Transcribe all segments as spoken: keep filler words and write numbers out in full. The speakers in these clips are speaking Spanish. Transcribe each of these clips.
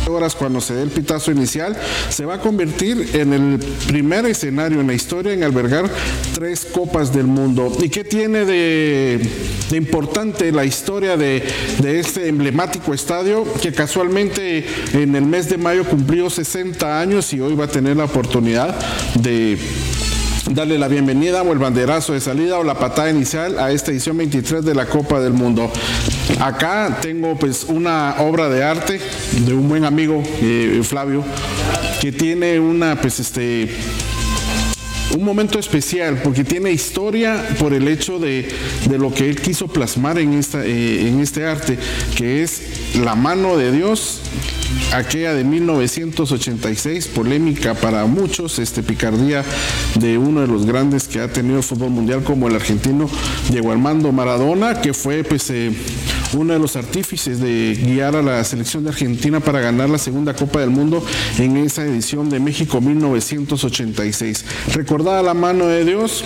horas, cuando se dé el pitazo inicial, se va a convertir en el primer escenario en la historia en albergar tres Copas del Mundo. ¿Y qué tiene de, de importante la historia de, de este emblemático estadio? Que casualmente en el mes de mayo cumplió sesenta años y hoy va a tener la oportunidad de darle la bienvenida o el banderazo de salida o la patada inicial a esta edición veintitrés de la Copa del Mundo. Acá tengo pues una obra de arte de un buen amigo, eh, Flavio, que tiene una pues este un momento especial porque tiene historia por el hecho de, de lo que él quiso plasmar en, esta, eh, en este arte, que es la mano de Dios, aquella de mil novecientos ochenta y seis, polémica para muchos, este, picardía de uno de los grandes que ha tenido el fútbol mundial como el argentino Diego Armando Maradona, que fue pues eh, uno de los artífices de guiar a la selección de Argentina para ganar la segunda Copa del Mundo en esa edición de México mil novecientos ochenta y seis. Recordada la mano de Dios,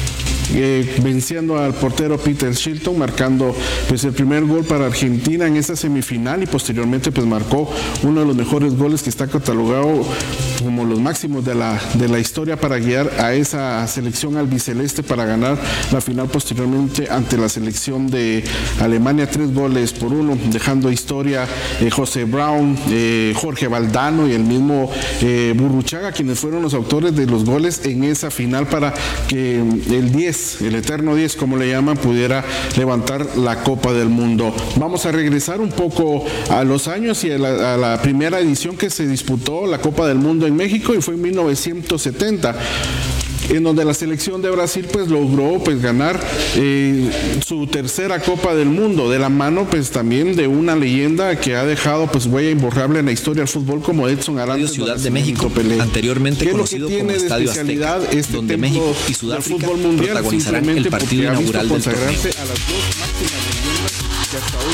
Eh, venciendo al portero Peter Shilton, marcando pues el primer gol para Argentina en esa semifinal y posteriormente pues marcó uno de los mejores goles que está catalogado como los máximos de la, de la historia para guiar a esa selección albiceleste para ganar la final posteriormente ante la selección de Alemania, tres goles por uno, dejando historia eh, José Brown, eh, Jorge Valdano y el mismo eh, Burruchaga, quienes fueron los autores de los goles en esa final para que el diez, el eterno diez, como le llaman, pudiera levantar la Copa del Mundo. Vamos a regresar un poco a los años y a la, a la primera edición que se disputó la Copa del Mundo en México, y fue en mil novecientos setenta. En donde la selección de Brasil pues logró pues ganar eh, su tercera Copa del Mundo, de la mano pues también de una leyenda que ha dejado pues huella imborrable en la historia del fútbol como Edson Arantes. Ciudad de México, Pelé, anteriormente conocido como Estadio Azteca, este donde México y Sudáfrica protagonizarán el partido inaugural del torneo. A las dos máximas leyendas que hasta hoy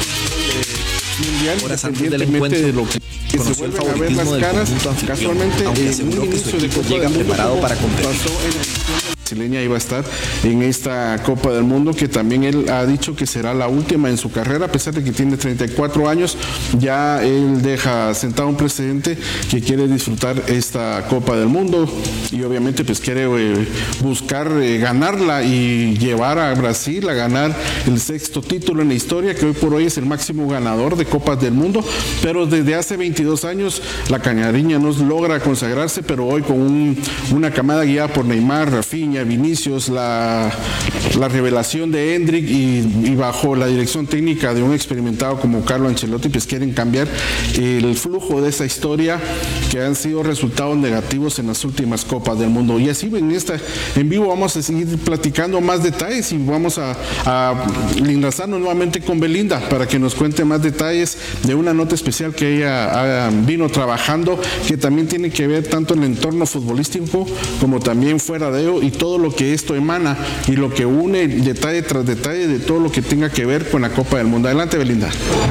tienen mundial, horas antes del encuentro, de lo que conoció el favoritismo del conjunto anfitrión, aunque aseguró que su equipo llega preparado para competir. Brasileña iba a estar en esta Copa del Mundo, que también él ha dicho que será la última en su carrera, a pesar de que tiene treinta y cuatro años, ya él deja sentado un precedente que quiere disfrutar esta Copa del Mundo y obviamente pues quiere eh, buscar eh, ganarla y llevar a Brasil a ganar el sexto título en la historia, que hoy por hoy es el máximo ganador de Copas del Mundo, pero desde hace veintidós años la cañariña no logra consagrarse, pero hoy con un, una camada guiada por Neymar, Rafinha, Vinicius, la, la revelación de Endrick y, y bajo la dirección técnica de un experimentado como Carlo Ancelotti, pues quieren cambiar el flujo de esa historia que han sido resultados negativos en las últimas Copas del Mundo. Y así en esta en vivo vamos a seguir platicando más detalles y vamos a, a enlazarnos nuevamente con Belinda para que nos cuente más detalles de una nota especial que ella ha, vino trabajando, que también tiene que ver tanto en el entorno futbolístico como también fuera de ello y todo lo que esto emana y lo que une detalle tras detalle de todo lo que tenga que ver con la Copa del Mundo. Adelante, Belinda.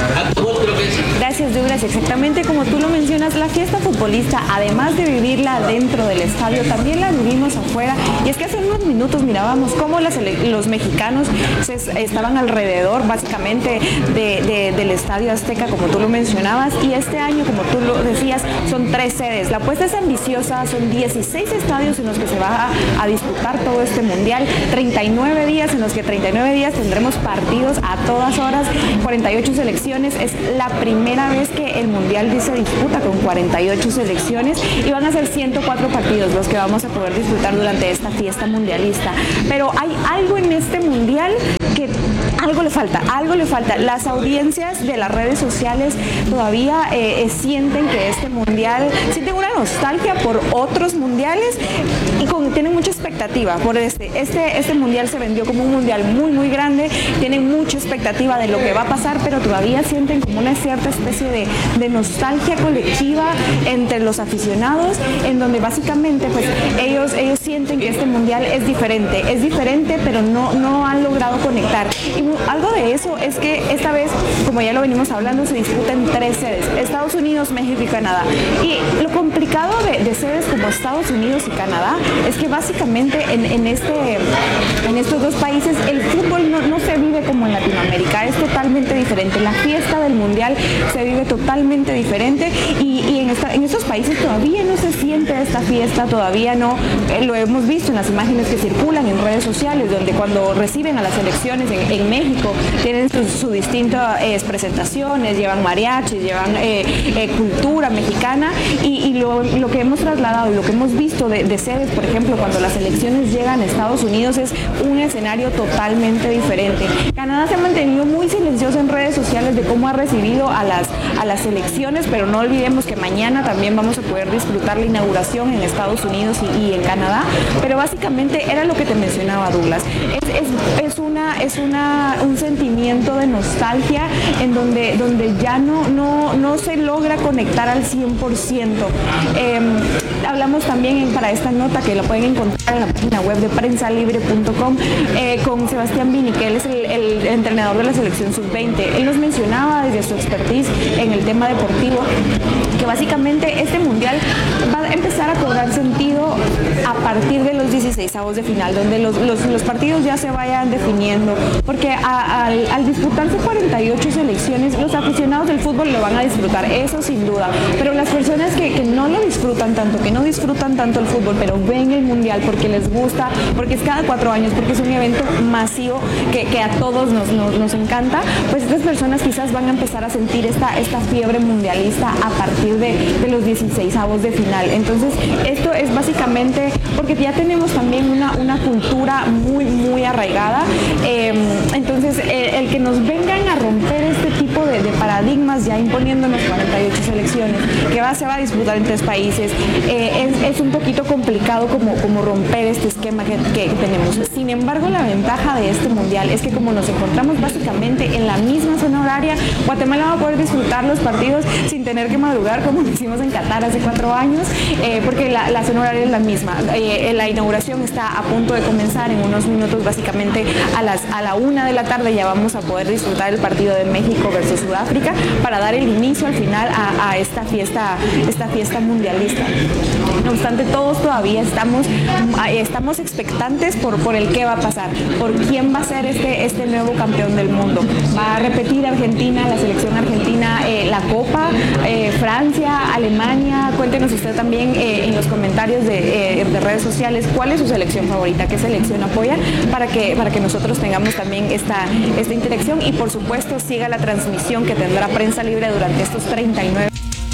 Gracias, Douglas. Exactamente como tú lo mencionas, la fiesta futbolista, además de vivirla dentro del estadio, también la vivimos afuera. Y es que hace unos minutos mirábamos cómo las, los mexicanos se, estaban alrededor, básicamente, de, de, del Estadio Azteca, como tú lo mencionabas. Y este año, como tú lo decías, son tres sedes. La apuesta es ambiciosa, son dieciséis estadios en los que se va a, a disputar todo este mundial, treinta y nueve días en los que treinta y nueve días tendremos partidos a todas horas, cuarenta y ocho selecciones. Es la primera vez que el mundial se disputa con cuarenta y ocho selecciones y van a ser ciento cuatro partidos los que vamos a poder disfrutar durante esta fiesta mundialista. Pero hay algo en este mundial que algo le falta, algo le falta. Las audiencias de las redes sociales todavía eh, sienten que este mundial, sienten una nostalgia por otros mundiales y con, tienen mucha expectativa por este. Este, este mundial se vendió como un mundial muy, muy grande, tienen mucha expectativa de lo que va a pasar, pero todavía sienten como una cierta especie de, de nostalgia colectiva entre los aficionados, en donde básicamente pues ellos, ellos sienten que este mundial es diferente, es diferente, pero no, no han logrado conectar conectar. Y algo de eso es que esta vez, como ya lo venimos hablando, se disputa en tres sedes, Estados Unidos, México y Canadá. Y lo complicado de, de sedes como Estados Unidos y Canadá es que básicamente en, en, este, en estos dos países el fútbol no, no se vive como en Latinoamérica, es totalmente diferente. La fiesta del mundial se vive totalmente diferente y, y en, esta, en estos países todavía no se siente esta fiesta, todavía no, eh, lo hemos visto en las imágenes que circulan en redes sociales, donde cuando reciben a las elecciones en, en México tienen sus su distintas eh, presentaciones, llevan mariachis, llevan eh, eh, cultura mexicana y, y lo, lo que hemos trasladado y lo que hemos visto de, de sedes, por ejemplo, cuando las elecciones llegan a Estados Unidos es un escenario totalmente diferente. Canadá se ha mantenido muy silencioso en redes sociales de cómo ha recibido a las, a las elecciones, pero no olvidemos que mañana también vamos a poder disfrutar la inauguración en Estados Unidos y, y en Canadá, pero básicamente era lo que te mencionaba, Douglas. Es, es, es, una, es una, un sentimiento de nostalgia en donde, donde ya no, no, no se logra conectar al cien por ciento. Eh, hablamos también para esta nota que la pueden encontrar en la página web de prensa libre punto com eh, con Sebastián Vini, que él es el, el entrenador de la selección sub veinte. Él nos mencionaba desde su expertise en el tema deportivo que básicamente este mundial va a empezar a cobrar sentido a partir de los dieciseisavos de final, donde los, los, los partidos ya se vayan definiendo, porque a, a, al disputarse cuarenta y ocho selecciones, los aficionados del fútbol lo van a disfrutar, eso sin duda, pero las personas que, que no lo disfrutan tanto, que no disfrutan tanto el fútbol, pero ven el mundial porque les gusta, porque es cada cuatro años, porque es un evento masivo que, que a todos nos, nos, nos encanta, pues estas personas quizás van a empezar a sentir esta, esta fiebre mundialista a partir de, de los dieciseisavos de final. Entonces esto es básicamente porque ya tenemos también una, una cultura muy muy arraigada, eh, entonces el, el que nos vengan a romper este tipo de, de paradigmas ya imponiéndonos cuarenta y ocho selecciones que va, se va a disputar en tres países, eh, es, es un poquito complicado como, como romper este esquema que, que tenemos. Sin embargo, la ventaja de este mundial es que como nos encontramos básicamente en la misma zona horaria, Guatemala va a poder disfrutar los partidos sin tener que madrugar como lo hicimos en Qatar hace cuatro años, eh, porque la, la zona horaria es la misma. Eh, la inauguración está a punto de comenzar en unos minutos, básicamente a, las, a la una de la tarde ya vamos a poder disfrutar el partido de México versus Sudáfrica para dar el inicio al final a, a esta fiesta, esta fiesta mundialista. No obstante, todos todavía estamos, estamos expectantes por, por el qué va a pasar, por quién va a ser este, este nuevo campeón del mundo. Va a repetir Argentina, la selección argentina, eh, la Copa, eh, Francia, Alemania. Cuéntenos usted también eh, en los comentarios de, eh, de redes sociales cuál es su selección favorita, qué selección apoya, para que, para que nosotros tengamos también esta, esta interacción y por supuesto siga la transmisión que tendrá Prensa Libre durante estos treinta y nueve.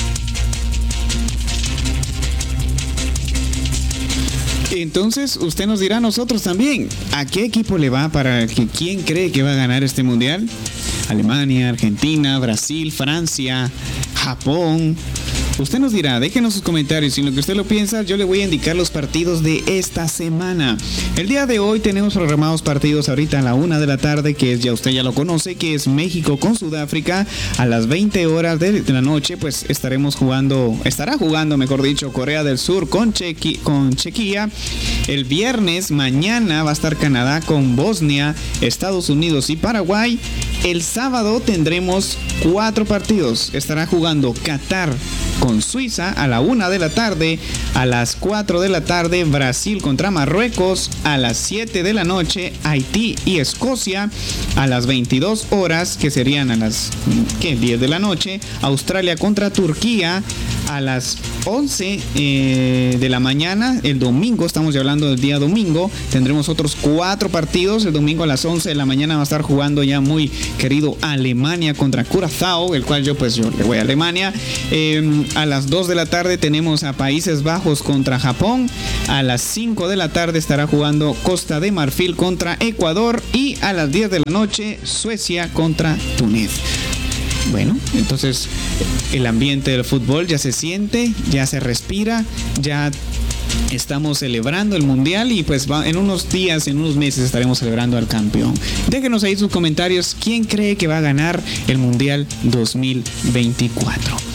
Entonces usted nos dirá a nosotros también, ¿a qué equipo le va para que quién cree que va a ganar este mundial? Alemania, Argentina, Brasil, Francia, Japón. Usted nos dirá, déjenos sus comentarios y en lo que usted lo piensa, yo le voy a indicar los partidos de esta semana. El día de hoy tenemos programados partidos ahorita a la una de la tarde, que es, ya usted ya lo conoce, que es México con Sudáfrica. A las veinte horas de, de la noche, pues estaremos jugando, estará jugando, mejor dicho, Corea del Sur con, Chequi, con Chequia. El viernes, mañana, va a estar Canadá con Bosnia, Estados Unidos y Paraguay. El sábado tendremos cuatro partidos. Estará jugando Qatar con Suiza a la una de la tarde, a las cuatro de la tarde Brasil contra Marruecos, a las siete de la noche Haití y Escocia, a las veintidós horas, que serían a las ¿qué? diez de la noche, Australia contra Turquía, a las once eh, de la mañana, el domingo, estamos ya hablando del día domingo, tendremos otros cuatro partidos. El domingo a las once de la mañana va a estar jugando ya muy querido Alemania contra Curazao, el cual yo pues yo le voy a Alemania. Eh, a las dos de la tarde tenemos a Países Bajos contra Japón. A las cinco de la tarde estará jugando Costa de Marfil contra Ecuador y a las diez de la noche Suecia contra Túnez. Bueno, entonces el ambiente del fútbol ya se siente, ya se respira, ya estamos celebrando el mundial y pues va, en unos días, en unos meses estaremos celebrando al campeón. Déjenos ahí sus comentarios, ¿quién cree que va a ganar el mundial dos mil veinticuatro?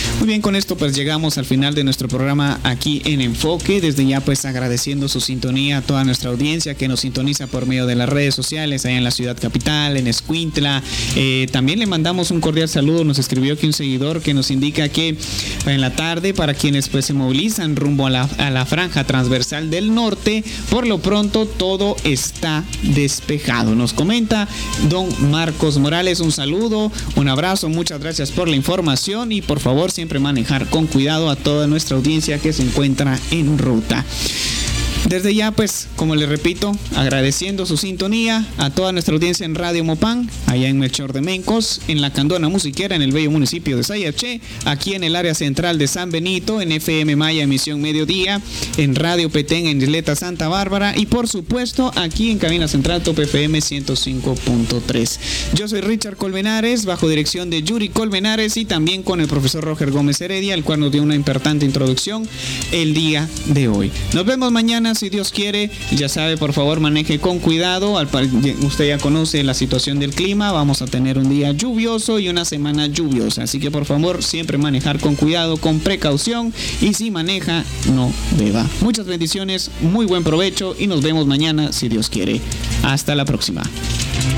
Muy bien, con esto pues llegamos al final de nuestro programa aquí en Enfoque. Desde ya pues agradeciendo su sintonía a toda nuestra audiencia que nos sintoniza por medio de las redes sociales, allá en la ciudad capital, en Escuintla. Eh, también le mandamos un cordial saludo. Nos escribió aquí un seguidor que nos indica que en la tarde, para quienes pues se movilizan rumbo a la, a la franja transversal del norte, por lo pronto todo está despejado. Nos comenta don Marcos Morales. Un saludo, un abrazo, muchas gracias por la información y por favor siempre manejar con cuidado a toda nuestra audiencia que se encuentra en ruta. Desde ya, pues, como les repito, agradeciendo su sintonía a toda nuestra audiencia en Radio Mopán, allá en Melchor de Mencos, en la Candona Musiquera, en el bello municipio de Sayaché, aquí en el área central de San Benito, en F M Maya, emisión mediodía, en Radio Petén, en Isleta Santa Bárbara y, por supuesto, aquí en Cabina Central Top F M ciento cinco punto tres. Yo soy Richard Colmenares, bajo dirección de Yuri Colmenares y también con el profesor Roger Gómez Heredia, el cual nos dio una importante introducción el día de hoy. Nos vemos mañana, si Dios quiere. Ya sabe, por favor, maneje con cuidado. Al, usted ya conoce la situación del clima. Vamos a tener un día lluvioso y una semana lluviosa. Así que, por favor, siempre manejar con cuidado, con precaución. Y si maneja, no beba. Muchas bendiciones, muy buen provecho y nos vemos mañana, si Dios quiere. Hasta la próxima.